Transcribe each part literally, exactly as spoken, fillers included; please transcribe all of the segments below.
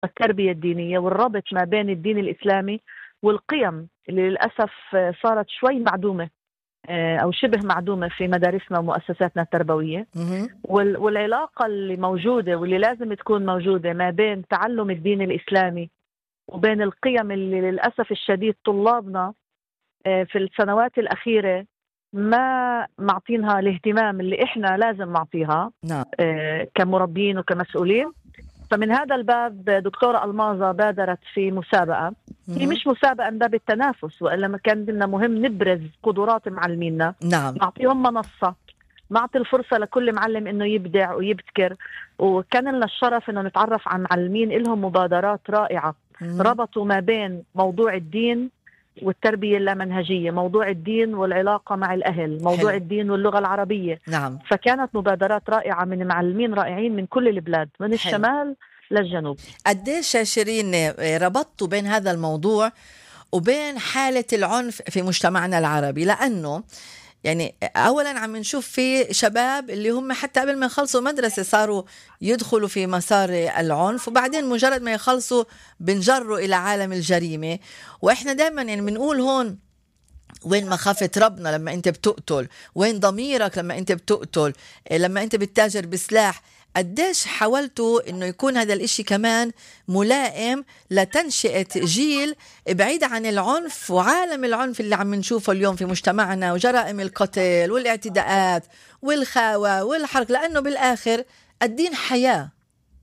التربية الدينية والربط ما بين الدين الإسلامي والقيم اللي للأسف صارت شوي معدومة أو شبه معدومة في مدارسنا ومؤسساتنا التربوية. والعلاقة اللي موجودة واللي لازم تكون موجودة ما بين تعلم الدين الإسلامي وبين القيم اللي للأسف الشديد طلابنا في السنوات الأخيرة ما معطينها الاهتمام اللي إحنا لازم نعطيها نعم. كمربين وكمسؤولين. فمن هذا الباب دكتورة ألماظة بادرت في مسابقة، هي مش مسابقة من باب التنافس، وإلا ما كان لنا مهم نبرز قدرات معلمينا، نعم. نعطيهم منصة، نعطي الفرصة لكل معلم إنه يبدع ويبتكر. وكان لنا الشرف إنه نتعرف عن معلمين إلهم مبادرات رائعة مم. ربطوا ما بين موضوع الدين والتربية اللامنهجية، موضوع الدين والعلاقة مع الأهل، موضوع حلو. الدين واللغة العربية. نعم. فكانت مبادرات رائعة من معلمين رائعين من كل البلاد، من حلو. الشمال للجنوب. قديش يا شيرين ربطتوا بين هذا الموضوع وبين حالة العنف في مجتمعنا العربي؟ لأنه يعني أولا عم نشوف في شباب اللي هم حتى قبل ما يخلصوا مدرسة صاروا يدخلوا في مسار العنف، وبعدين مجرد ما يخلصوا بنجروا إلى عالم الجريمة. وإحنا دائما يعني بنقول هون وين مخافة ربنا لما أنت بتقتل؟ وين ضميرك لما أنت بتقتل؟ لما أنت بتتاجر بسلاح؟ قديش حاولتوا إنه يكون هذا الإشي كمان ملائم لتنشئة جيل بعيد عن العنف وعالم العنف اللي عم نشوفه اليوم في مجتمعنا، وجرائم القتل والاعتداءات والخاوة والحرق، لأنه بالآخر الدين حياة.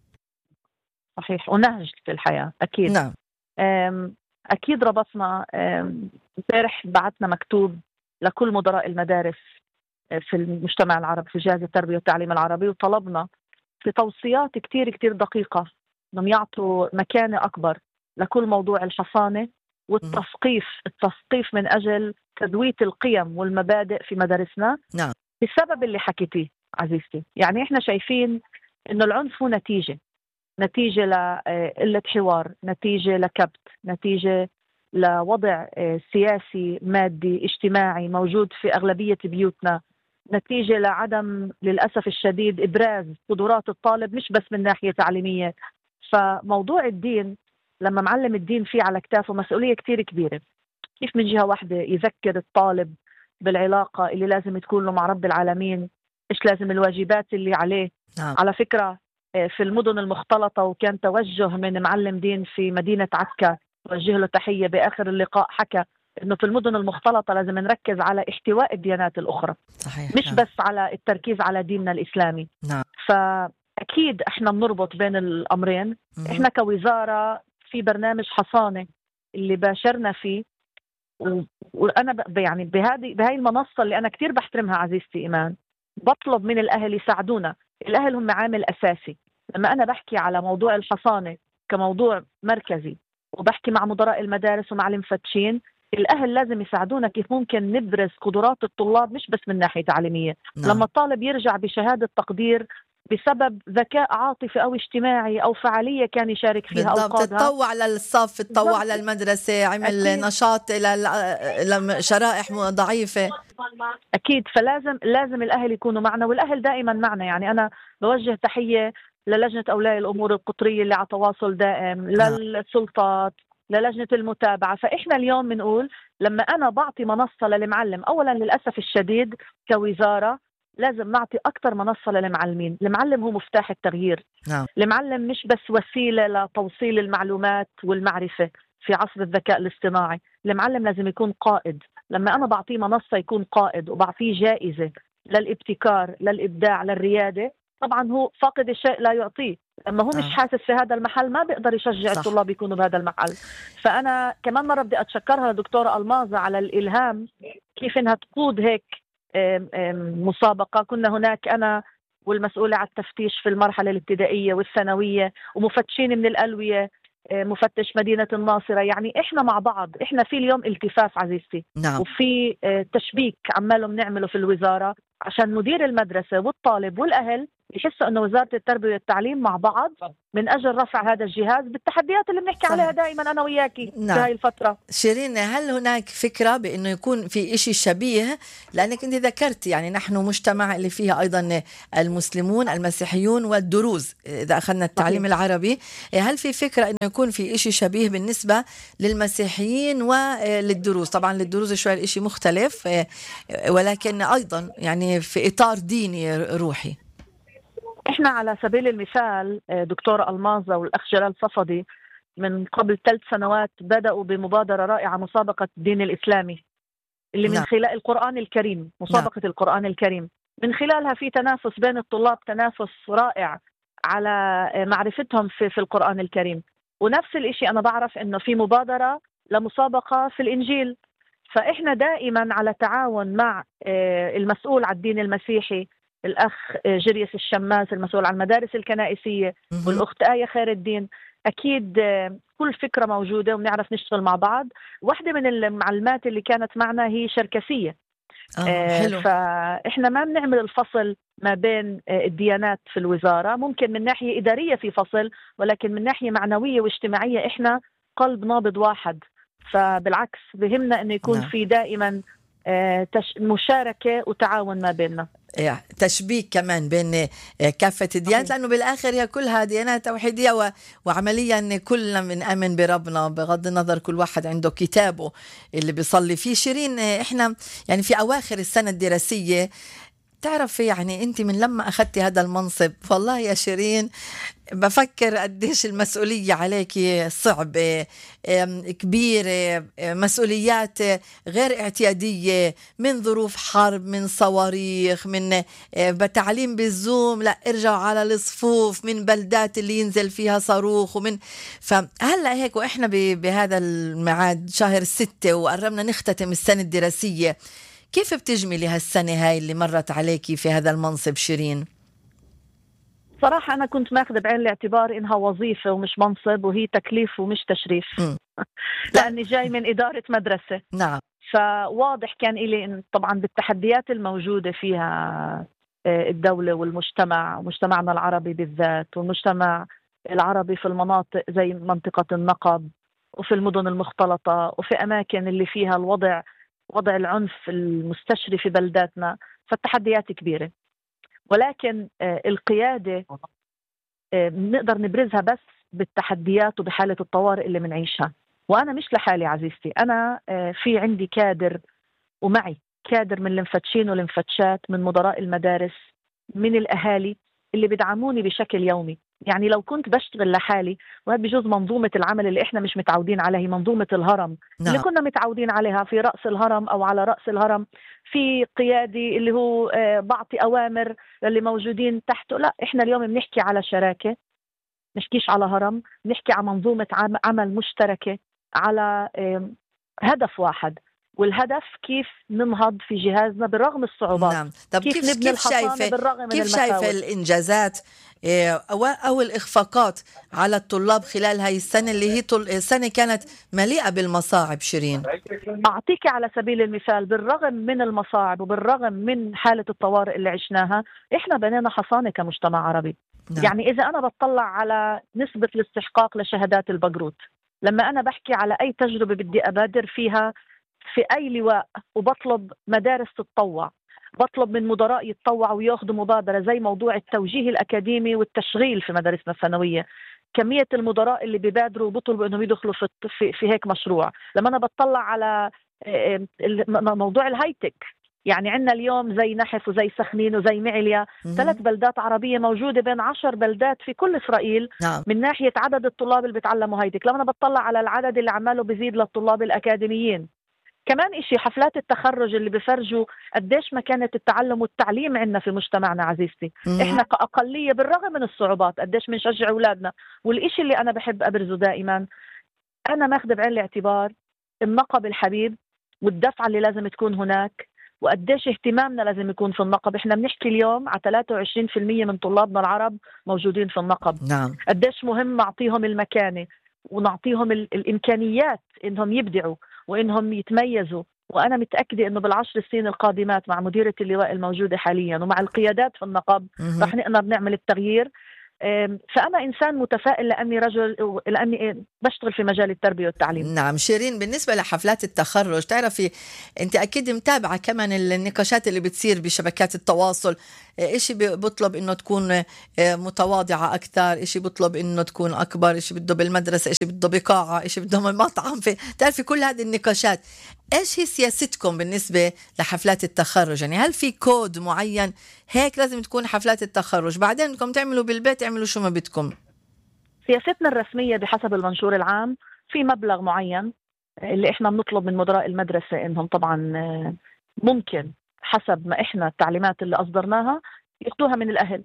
صحيح، ونهج في الحياة أكيد. نعم. أكيد ربطنا. امبارح بعتنا مكتوب لكل مدراء المدارس في المجتمع العربي في جهاز التربية والتعليم العربي، وطلبنا في توصيات كتير كتير دقيقة انهم يعطوا مكانة أكبر لكل موضوع الحصانة والتثقيف التثقيف من أجل تذوية القيم والمبادئ في مدارسنا. نعم. بسبب اللي حكيتيه عزيزتي، يعني إحنا شايفين إنه العنف هو نتيجة نتيجة لقلة حوار، نتيجة لكبت، نتيجة لوضع سياسي مادي اجتماعي موجود في أغلبية بيوتنا، نتيجة لعدم للأسف الشديد إبراز قدرات الطالب مش بس من ناحية تعليمية. فموضوع الدين لما معلم الدين فيه على كتافه مسؤولية كتير كبيرة. كيف من جهة واحدة يذكر الطالب بالعلاقة اللي لازم تكون له مع رب العالمين، إيش لازم الواجبات اللي عليه. نعم. على فكرة في المدن المختلطة، وكان توجه من معلم دين في مدينة عكا وجه له تحية بآخر اللقاء، حكى إنه في المدن المختلطة لازم نركز على احتواء الديانات الأخرى. صحيح. مش نعم. بس على التركيز على ديننا الإسلامي. نعم. فأكيد إحنا بنربط بين الأمرين. مم. إحنا كوزارة في برنامج حصانة اللي باشرنا فيه، و... وأنا ب... يعني بهذه بهاي المنصة اللي أنا كتير بحترمها عزيزتي إيمان، بطلب من الأهل يساعدونا. الأهل هم عامل أساسي. لما أنا بحكي على موضوع الحصانة كموضوع مركزي وبحكي مع مدراء المدارس ومع المفتشين، الأهل لازم يساعدونا كيف ممكن نبرز قدرات الطلاب مش بس من ناحية تعليمية. نعم. لما الطالب يرجع بشهادة تقدير بسبب ذكاء عاطفي أو اجتماعي أو فعالية كان يشارك فيها أو قادها، تتطوع للصف، تتطوع للمدرسة، عمل أكيد. نشاط لشرائح ضعيفة. أكيد. فلازم لازم الأهل يكونوا معنا، والأهل دائما معنا. يعني أنا بوجه تحية للجنة أولياء الأمور القطرية اللي على تواصل دائم، للسلطات، للجنة المتابعة. فإحنا اليوم بنقول لما أنا بعطي منصة للمعلم، أولا للأسف الشديد كوزارة لازم نعطي أكتر منصة للمعلمين. المعلم هو مفتاح التغيير. نعم. المعلم مش بس وسيلة لتوصيل المعلومات والمعرفة في عصر الذكاء الاصطناعي. المعلم لازم يكون قائد. لما أنا بعطيه منصة يكون قائد وبعطيه جائزة للابتكار، للإبداع، للريادة، طبعا هو فاقد الشيء لا يعطيه. لما هو آه. مش حاسس في هذا المحل ما بيقدر يشجع صح. الطلاب يكونوا بهذا المحل. فأنا كمان مرة بدي أتشكرها لدكتورة ألماظة على الإلهام كيف إنها تقود هيك آم آم مسابقة. كنا هناك أنا والمسؤولة على التفتيش في المرحلة الابتدائية والثانوية، ومفتشين من الألوية، مفتش مدينة الناصرة. يعني إحنا مع بعض، إحنا في اليوم التفاف عزيزتي. نعم. وفي تشبيك عمالهم نعمله في الوزارة عشان مدير المدرسة والطالب والأهل يحسوا أنه وزارة التربية والتعليم مع بعض من أجل رفع هذا الجهاز بالتحديات اللي بنحكي عليها دائما أنا وياكي نعم. في هاي الفترة. شيرين، هل هناك فكرة بأنه يكون في إشي شبيه؟ لأنك أنت ذكرت يعني نحن مجتمع اللي فيها أيضا المسلمون المسيحيون والدروز إذا أخذنا التعليم صحيح. العربي، هل في فكرة أنه يكون في إشي شبيه بالنسبة للمسيحيين وللدروز؟ طبعا للدروز شوية الإشي مختلف، ولكن أيضا يعني في إطار ديني روحي. إحنا على سبيل المثال دكتور ألماظة والأخ جلال صفدي من قبل ثلاث سنوات بدأوا بمبادرة رائعة، مسابقة الدين الإسلامي اللي من نعم. خلال القرآن الكريم، مسابقة نعم. القرآن الكريم، من خلالها في تنافس بين الطلاب، تنافس رائع على معرفتهم في, في القرآن الكريم. ونفس الإشي أنا بعرف إنه في مبادرة لمسابقة في الإنجيل. فإحنا دائما على تعاون مع المسؤول على الدين المسيحي الأخ جريس الشماس المسؤول عن المدارس الكنائسية والأخت آية خير الدين. أكيد كل فكرة موجودة وبنعرف نشتغل مع بعض. واحدة من المعلمات اللي كانت معنا هي شركسية. آه حلو. فإحنا ما بنعمل الفصل ما بين الديانات في الوزارة، ممكن من ناحية إدارية في فصل، ولكن من ناحية معنوية واجتماعية إحنا قلب نابض واحد. فبالعكس بهمنا أنه يكون نعم. في دائما مشاركة وتعاون ما بيننا، تشبيك كمان بين كافة الديانات، لأنه بالآخر هي كلها ديانات توحيدية و... وعمليا كلنا بنآمن بربنا بغض النظر كل واحد عنده كتابه اللي بيصلي فيه. شيرين، إحنا يعني في أواخر السنة الدراسية، تعرف يعني أنت من لما أخذتي هذا المنصب والله يا شيرين بفكر قديش المسؤولية عليك صعبة كبيرة، مسؤوليات غير اعتيادية، من ظروف حرب، من صواريخ، من بتعليم بالزوم لا ارجعوا على الصفوف، من بلدات اللي ينزل فيها صاروخ، ومن فهلأ هيك وإحنا بهذا الميعاد شهر ستة وقربنا نختتم السنة الدراسية، كيف بتجملي هالسنة هاي اللي مرت عليكي في هذا المنصب شيرين؟ صراحة أنا كنت ماخذ بعين الاعتبار إنها وظيفة ومش منصب، وهي تكليف ومش تشريف. لأني جاي من إدارة مدرسة. نعم. فواضح كان إلي إن طبعا بالتحديات الموجودة فيها الدولة والمجتمع، مجتمعنا العربي بالذات، والمجتمع العربي في المناطق زي منطقة النقب وفي المدن المختلطة وفي أماكن اللي فيها الوضع وضع العنف المستشري في بلداتنا، فالتحديات كبيرة. ولكن القيادة بنقدر نبرزها بس بالتحديات وبحالة الطوارئ اللي منعيشها. وأنا مش لحالي عزيزتي، أنا في عندي كادر، ومعي كادر من المفتشين والمفتشات، من مدراء المدارس، من الأهالي اللي بدعموني بشكل يومي. يعني لو كنت بشتغل لحالي، وهذا بجوز منظومة العمل اللي إحنا مش متعودين عليها، منظومة الهرم. نعم. اللي كنا متعودين عليها في رأس الهرم أو على رأس الهرم في قيادي اللي هو بعطي أوامر اللي موجودين تحته. لا، إحنا اليوم بنحكي على شراكة، نحكيش على هرم، نحكي على منظومة عمل مشتركة، على هدف واحد، والهدف كيف ننهض في جهازنا بالرغم الصعوبات. نعم. طب كيف كيف نبني الحصانة بالرغم من كيف المساوئ. شايفة الإنجازات أو أو الإخفاقات على الطلاب خلال هاي السنة اللي هي طل... سنة كانت مليئة بالمصاعب شيرين؟ أعطيك على سبيل المثال، بالرغم من المصاعب وبالرغم من حالة الطوارئ اللي عشناها، إحنا بنينا حصانة كمجتمع عربي. نعم. يعني إذا أنا بطلع على نسبة الاستحقاق لشهادات البقروت، لما أنا بحكي على أي تجربة بدي أبادر فيها في أي لواء وبطلب مدارس تتطوع، بطلب من مدراء يتطوعوا وياخذوا مبادرة زي موضوع التوجيه الأكاديمي والتشغيل في مدارسنا الثانوية. كمية المدراء اللي بيبادروا وبطلبوا إنهم يدخلوا في, في, في هيك مشروع. لما أنا بطلع على موضوع الهايتك، يعني عندنا اليوم زي نحف وزي سخنين وزي معليا، ثلاث بلدات عربية موجودة بين عشر بلدات في كل إسرائيل. نعم. من ناحية عدد الطلاب اللي بيتعلموا هايتك. لما أنا بطلع على العدد اللي عماله بيزيد للطلاب الأكاديميين. كمان إشي حفلات التخرج اللي بفرجوا قديش ما كانت التعلم والتعليم عندنا في مجتمعنا عزيزتي. مم. إحنا كأقلية بالرغم من الصعوبات قديش بنشجع أولادنا. والإشي اللي أنا بحب أبرزه دائما، أنا ماخذ بعين الاعتبار النقب الحبيب والدفعة اللي لازم تكون هناك، وقديش اهتمامنا لازم يكون في النقب. إحنا بنحكي اليوم على ثلاثة وعشرين بالمئة من طلابنا العرب موجودين في النقب. نعم. قديش مهم نعطيهم المكانة ونعطيهم ال- الإمكانيات إنهم يبدعوا وإنهم يتميزوا وأنا متأكدة أنه بالعشر سنين القادمات مع مديرة اللواء الموجودة حاليا ومع القيادات في النقب رح نقدر نعمل التغيير. فأنا إنسان متفائل لأني رجل، لأني بشتغل في مجال التربية والتعليم. نعم شيرين، بالنسبة لحفلات التخرج تعرفي أنت أكيد متابعة كمان النقاشات اللي بتصير بشبكات التواصل، إشي بيطلب إنه تكون متواضعة أكثر، إشي بيطلب إنه تكون أكبر، إشي بده بالمدرسة، إشي بده بقاعة، إشي بده مطعم. في تعرفي كل هذه النقاشات، إيش هي سياستكم بالنسبة لحفلات التخرج؟ يعني هل في كود معين هيك لازم تكون حفلات التخرج، بعدين بدكم تعملوا بالبيت اعملوا شو ما بدكم؟ سياستنا الرسمية بحسب المنشور العام في مبلغ معين اللي احنا بنطلب من مدراء المدرسة انهم طبعا ممكن حسب ما احنا التعليمات اللي اصدرناها ياخذوها من الاهل،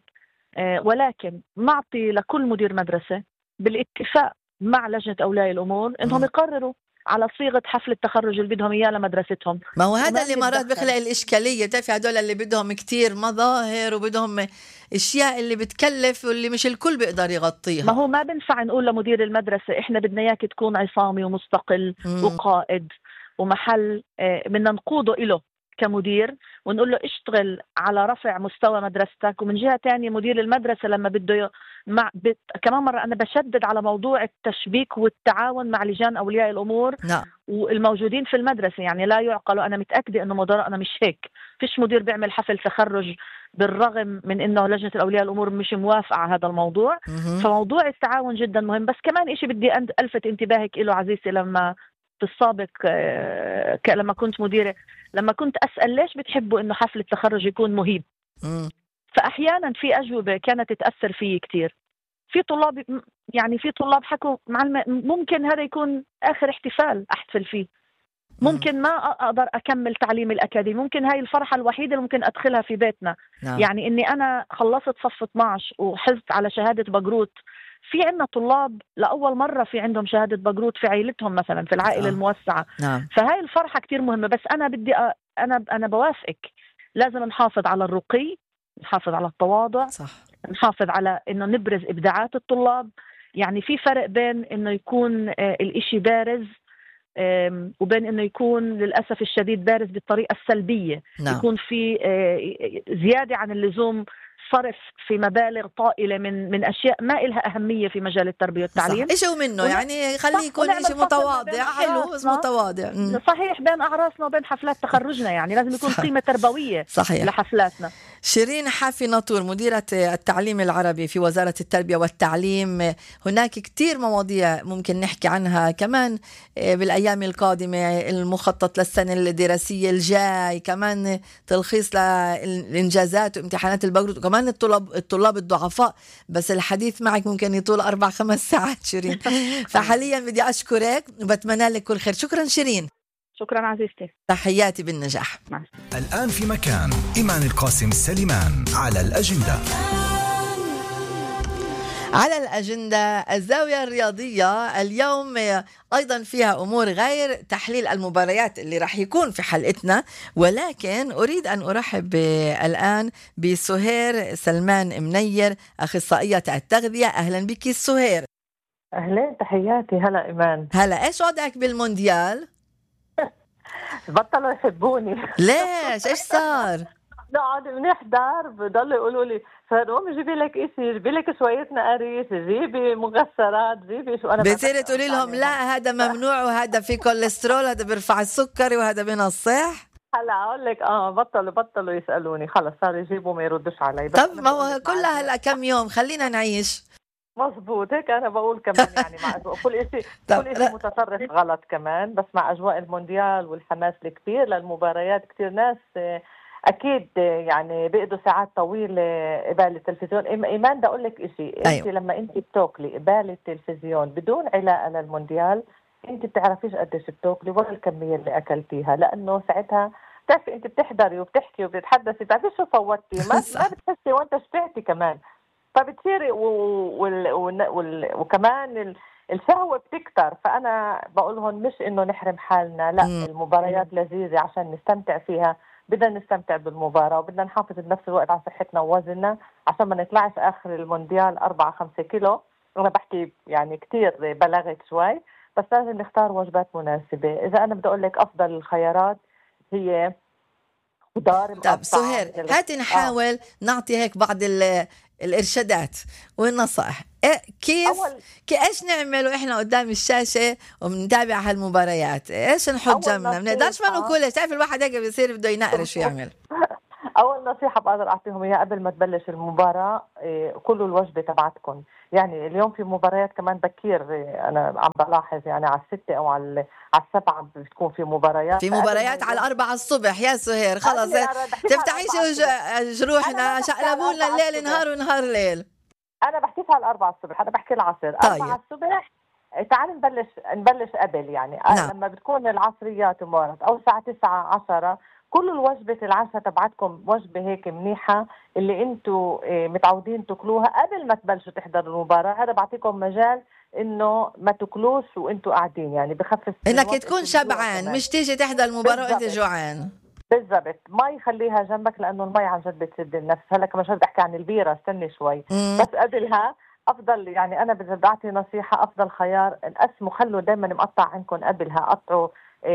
ولكن نعطي لكل مدير مدرسة بالاتفاق مع لجنة اولياء الامور انهم يقرروا على صيغة حفل التخرج اللي بدهم إياه لمدرستهم. ما هو هذا اللي مرات بخلق الإشكالية، تعرفي هدول اللي بدهم كتير مظاهر وبدهم اشياء اللي بتكلف واللي مش الكل بيقدر يغطيها. ما هو ما بنفع نقول لمدير المدرسة احنا بدنا اياك تكون عصامي ومستقل مم. وقائد ومحل بدنا نقوده إله كمدير ونقول له اشتغل على رفع مستوى مدرستك. ومن جهة تانية مدير المدرسة لما بده مع بت... كمان مرة أنا بشدد على موضوع التشبيك والتعاون مع لجان أولياء الأمور نعم. والموجودين في المدرسة. يعني لا يعقل، أنا متأكدة أنه مدراءنا مش هيك، فيش مدير بيعمل حفل تخرج بالرغم من أنه لجنة الأولياء الأمور مش موافقة على هذا الموضوع. م- فموضوع التعاون جدا مهم. بس كمان إشي بدي ألفت انتباهك إله عزيزتي، لما في السابق لما كنت مديرة لما كنت أسأل ليش بتحبوا إنه حفل التخرج يكون مهيب، م. فأحيانا في أجوبة كانت تأثر فيه كتير. في طلاب يعني في طلاب حكوا معلمة ممكن هذا يكون آخر احتفال أحتفل فيه، ممكن ما أقدر أكمل تعليمي الأكاديمي، ممكن هاي الفرحة الوحيدة اللي ممكن أدخلها في بيتنا. نعم. يعني إني أنا خلصت صف اثناشر وحزت على شهادة بقروت. في عنا طلاب لأول مرة في عندهم شهادة بقروت في عائلتهم مثلا في العائلة آه. الموسعة. نعم. فهاي الفرحة كتير مهمة. بس أنا بدي أ... أنا أنا بوافقك، لازم نحافظ على الرقي، نحافظ على التواضع، صح. نحافظ على إنه نبرز إبداعات الطلاب. يعني في فرق بين إنه يكون الإشي بارز وبين إنه يكون للأسف الشديد بارز بالطريقة السلبية. نعم. يكون في زيادة عن اللزوم صرف في مبالغ طائلة من من أشياء ما إلها أهمية في مجال التربية والتعليم. إيش هو منه يعني خليه يكون إشي متواضع حلو اسمه متواضع. صحيح، بين أعراسنا وبين حفلات تخرجنا يعني لازم يكون قيمة تربوية. صحيح. لحفلاتنا. شيرين حافي ناطور مديرة التعليم العربي في وزارة التربية والتعليم، هناك كتير مواضيع ممكن نحكي عنها كمان بالأيام القادمة، المخطط للسنة الدراسية الجاي، كمان تلخيص للإنجازات وامتحانات البقرة، وكمان الطلاب الطلاب الضعفاء. بس الحديث معك ممكن يطول أربع خمس ساعات شيرين. فحاليا بدي أشكرك وبتمنى لك كل خير. شكرا شيرين. شكرا عزيزتي، تحياتي بالنجاح. الآن في مكان إيمان القاسم سليمان على الأجندة. على الأجندة الزاوية الرياضية اليوم أيضا فيها أمور غير تحليل المباريات اللي راح يكون في حلقتنا، ولكن أريد أن أرحب الآن بسهير سلمان منير أخصائية التغذية. أهلا بك سهير. أهلا، تحياتي. هلا إيمان. هلا، إيش وضعك بالمونديال؟ بطلوا يحبوني. ليش؟ إيش صار؟ نقعد بنحضر بضلوا يقولوا لي فقوم جيبي لك إشي، جيبي لك شوية نقاريس، جيبي مغسرات، جيبي شو. أنا بتصيري تقولي لهم لا هذا ممنوع وهذا في كوليسترول، هذا بيرفع السكري وهذا بينصح. هلا أقول لك آه بطلوا بطلوا يسألوني، خلص صار يجيبوا ما يردوش علي. طب ما هو كلها هلا كم يوم، خلينا نعيش. مظبوط، هيك أنا بقول كمان يعني مع أجواء كل إشي كل إشي متطرف غلط كمان، بس مع أجواء المونديال والحماس الكبير للمباريات كتير ناس أكيد يعني بيقضوا ساعات طويلة قبال التلفزيون. إيمان بدي أقول لك إشي، أنت أيوة. لما أنت بتاكلي قبال التلفزيون بدون علاقة للمونديال أنت بتعرفيش قديش بتاكلي ولا الكمية اللي أكلتيها، لأنه ساعتها بتعرفي أنت بتحضري وبتحكي وبتتحدثي بتعرفي شو فوتي، ما ما بتحسي وأنت شبعتي كمان، فبتصيري وال... وال... وال... وكمان الشهوة بتكتر. فأنا بقولهم مش إنه نحرم حالنا، لا م. المباريات لذيذة عشان نستمتع فيها، بدنا نستمتع بالمباراة وبدنا نحافظ بنفس الوقت على صحتنا ووزننا عشان ما نطلعش آخر المونديال أربعة خمسة كيلو. أنا بحكي يعني كتير بلغت شوي، بس لازم نختار وجبات مناسبة. إذا أنا بدي أقول لك أفضل الخيارات هي خضار مقطع. طب سهير هاتي نحاول آه. نعطي هيك بعض الإرشادات والنصائح. إيه كيف كيف ايش نعمل واحنا قدام الشاشه وبنتابع هالمباريات؟ ايش نحط جنبنا؟ ما بنقدرش ما ناكلها. تعرف الواحد هيك بيصير بده ينقرش ويعمل. اول نصيحه بقدر اعطيهم اياها قبل ما تبلش المباراه، كلوا الوجبه تبعتكم. يعني اليوم في مباريات كمان بكير، انا عم بلاحظ يعني على الستة او على على السبعة بتكون في مباريات في مباريات على الأربعة الصبح يا سهير. خلص تفتحيش جروحنا، شقلبوا لنا الليل نهار ونهار ليل. انا بحكيش على الأربعة الصبح، انا بحكي العصر. طيب. أربعة الصبح تعال نبلش نبلش قبل يعني. نعم. لما بتكون العصريات مباراة او الساعه تسعة عشرة، كل الوجبة العشاء تبعتكم وجبة هيك منيحة اللي انتم متعودين تاكلوها قبل ما تبلشوا تحضروا المباراة. هذا بعطيكم مجال انه ما تاكلوش وانتم قاعدين، يعني بخفف انك تكون شبعان، مش تيجي تحضر المباراة وانت جوعان. بالضبط. مي خليها جنبك لانه المي عن جد بتسد النفس. هلا كمان شو بدي احكي عن البيرة، استني شوي. مم. بس قبلها افضل، يعني انا بدي اعطي نصيحة، افضل خيار نقسموا، خلوا دائما مقطع عندكم قبلها، قطعوا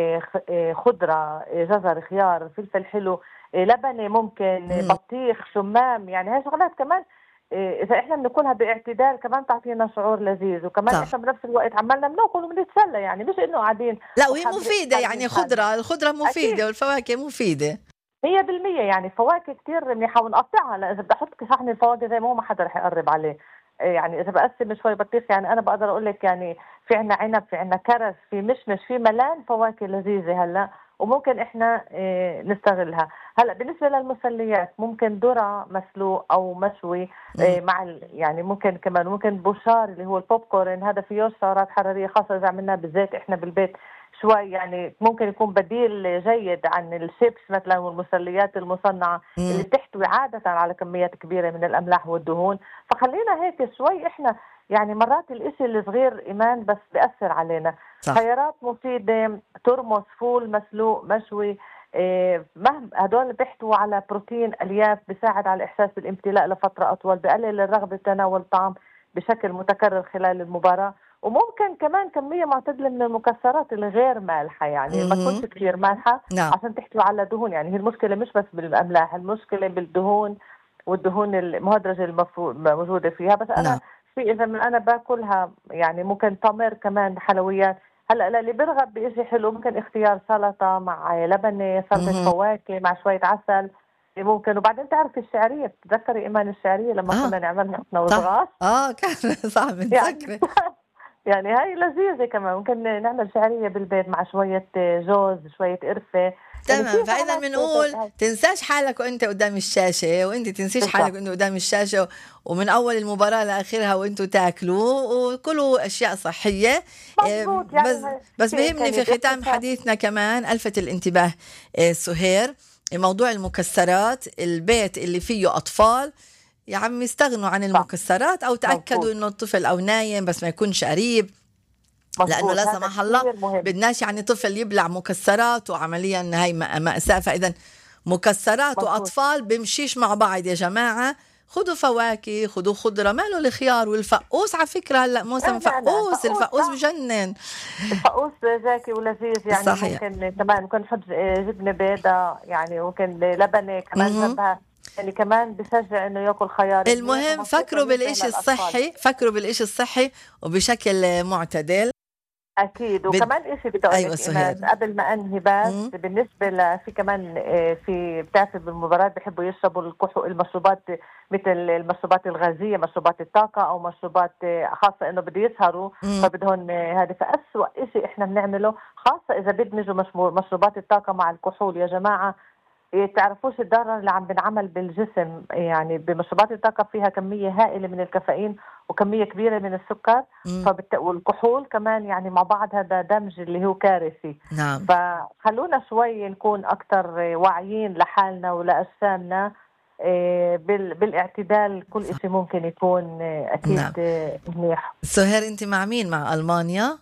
خضرة، جزر، خيار، فلفل حلو، لبنة، ممكن مم. بطيخ، شمام. يعني هاي شغلات كمان إذا إحنا بناكلها باعتدال كمان تعطينا شعور لذيذ، وكمان صح. إحنا بنفس الوقت عمالنا بناكل وبنتسلى، يعني مش إنه قاعدين. لا وهي مفيدة، يعني خضرة، الخضرة مفيدة أكيد. والفواكه مفيدة مية بالمية. يعني فواكه كتير منيحة ونقطعها. لا إذا بدي أحط صحن الفواكه زي ما هو ما حدا رح يقرب عليه. يعني إذا بقسم شوي بطيخ، يعني أنا بقدر أقول لك يعني في عنا عنب، في عنا كرز، في مشمش، في ملان فواكه لذيذة هلا وممكن إحنا إيه نستغلها. هلا بالنسبة للمسليات ممكن ذرة مسلوق أو مشوي إيه مع يعني ممكن كمان ممكن بوشار اللي هو البوب كورن، هذا فيه سعرات حرارية، خاصة إذا عملناه بالزيت إحنا بالبيت شوي، يعني ممكن يكون بديل جيد عن الشيبس مثلا والمسليات المصنعة مم. اللي بتحتوي عادة على كميات كبيرة من الأملاح والدهون. فخلينا هيك شوي إحنا، يعني مرات الإشي الصغير إيمان بس بيأثر علينا. صح. خيارات مفيدة، ترمس، فول مسلوق، مشوي، إيه مهم هدول بيحتووا على بروتين، ألياف، بيساعد على الإحساس بالامتلاء لفترة أطول، بقلل الرغبة بتناول الطعام بشكل متكرر خلال المباراة. وممكن كمان كمية معتدلة من المكسرات الغير مالحة، يعني ما تكونش كثير مالحة نعم. عشان تحتوي على دهون. يعني هي المشكلة مش بس بالأملاح، المشكلة بالدهون والدهون المهدرجة الموجودة فيها. بس أنا نعم. في إذا من أنا باكلها يعني ممكن تمر كمان حلويات. هلا اللي بيرغب بشيء حلو ممكن اختيار سلطة مع لبنة، سلطة فواكه مع شوية عسل ممكن. وبعدين تعرفي الشعرية، بتتذكري إيمان الشعرية لما آه. كنا نعملها احنا وصغار؟ اه كان صح بتذكري. يعني هاي لذيذة كمان، ممكن نعمل شعرية بالبيت مع شوية جوز، شوية قرفة. تمام. فإذا بنقول تنساش حالك وانت قدام الشاشة، وانت تنسيش حالك وانت قدام الشاشة، ومن أول المباراة لآخرها وانتوا تاكلوا وكلوا أشياء صحية. مظبوط. يعني بس بس بهمني في ختام حديثنا كمان ألفت الانتباه سهير موضوع المكسرات. البيت اللي فيه أطفال يا عم يستغنوا عن المكسرات، أو تأكدوا إنه الطفل أو نايم بس ما يكونش قريب، لأنه لا سمح الله بدناش يعني طفل يبلع مكسرات وعمليا هاي مأساة. فإذا مكسرات مظبوط. وأطفال بمشيش مع بعض يا جماعة. خذوا فواكه، خذوا خضرة، ماله الخيار والفقوس. على فكرة هلا موسم فقوس، الفقوس بجنن، الفقوس زاكي ولذيذ. يعني صحيح. ممكن كمان ممكن نحط جبنة بيضاء، يعني ممكن لبنة كمان جنبها، يعني كمان بشجع انه ياكل خيار. المهم فكروا بالإشي الصحي، فكروا بالإشي الصحي وبشكل معتدل. اكيد. وكمان إشي بدي أقول لك أيوة قبل ما انهي بس مم. بالنسبه ل في كمان في بتعرفي بالمباراه بيحبوا يشربوا الكحول، المشروبات مثل المشروبات الغازيه، مشروبات الطاقه او مشروبات خاصه انه بده يسهروا فبدهم هذا. فأسوأ إشي احنا بنعمله خاصه اذا بدمجوا مشروبات الطاقه مع الكحول يا جماعه، تعرفوش الضرر اللي عم بنعمل بالجسم. يعني بمشروبات الطاقة فيها كمية هائلة من الكافيين وكمية كبيرة من السكر فبت... والكحول كمان، يعني مع بعض هذا دمج اللي هو كارثي. نعم. فخلونا شوي نكون أكتر واعيين لحالنا ولأجسامنا بال... بالاعتدال. كل شيء ممكن يكون أكيد نعم. منيح. سهير أنت مع مين؟ مع ألمانيا؟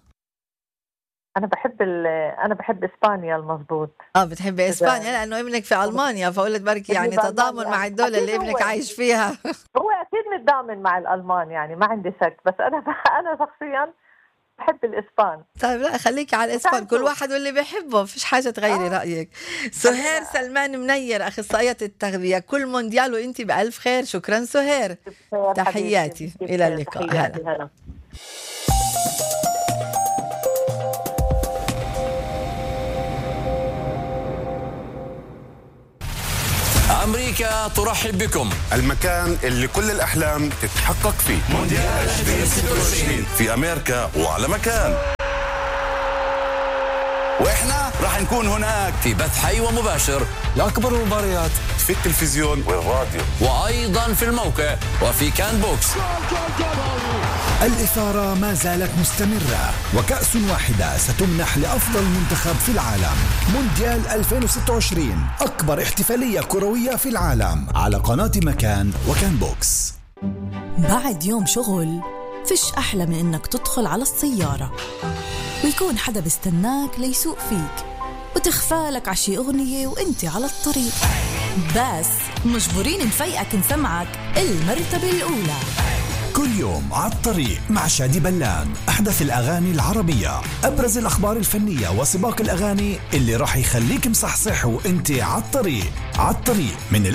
أنا بحب أنا بحب إسبانيا. المضبوط. آه بتحبي إسبانيا لأنه ابنك في ألمانيا، فقلت بركي يعني تضامن مع الدولة اللي ابنك عايش فيها. هو أكيد متضامن مع الألمان، يعني ما عندي شك. بس أنا أنا شخصيا بحب الإسبان. طيب لا خليكي على الإسبان، كل واحد واللي بيحبه، فيش حاجة تغيري آه. رأيك. سهير سلمان منير أخصائية التغذية، كل مونديال وإنتي بألف خير. شكرا سهير، تحياتي، إلى اللقاء. هلا. أمريكا ترحب بكم، المكان اللي كل الأحلام تتحقق فيه. مونديال ألفين وستة وعشرين في أمريكا وعلى مكان، وإحنا راح نكون هناك في بث حي ومباشر لأكبر المباريات في التلفزيون والراديو، وأيضا في الموقع وفي كان بوكس. الإثارة ما زالت مستمرة، وكأس واحدة ستمنح لأفضل منتخب في العالم. مونديال ألفين وستة وعشرين، أكبر احتفالية كروية في العالم، على قناة مكان وكان بوكس. بعد يوم شغل فيش أحلى من إنك تدخل على السيارة ويكون حدا بيستناك ليسوق فيك وتخفالك عشي أغنية وإنت على الطريق، بس مجبورين نفيقك نسمعك المرتبة الأولى. كل يوم على الطريق مع شادي بلان، أحدث الأغاني العربية، أبرز الأخبار الفنية وسباق الأغاني اللي راح يخليك مصحصح وإنت على الطريق. على الطريق من